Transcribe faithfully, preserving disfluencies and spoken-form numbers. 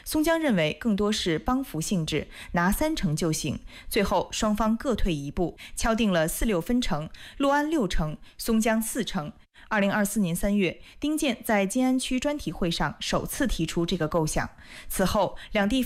松江认为更多是帮扶性质，拿三成就行。最后双方各退一步，敲定了四六分成，六安六成，松江四成。二零二四年三月，丁健在静安区专题会上首次提出这个构想。此后，两地